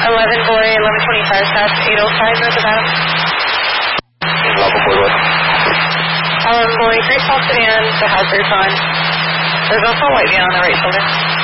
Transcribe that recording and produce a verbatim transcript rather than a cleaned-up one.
eleven boy, eleven twenty-five south, eight oh five north of Adams. eleven boy what? eleven boy, Great Falls Sedan, the hazard's on. There's also a white van on the right shoulder.